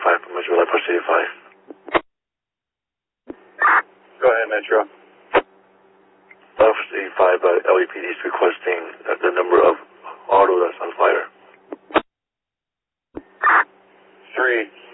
85 from Metro, Light Push 85. Go ahead, Metro. Light Push 85, LAPD is requesting the number of auto that's on fire. 3.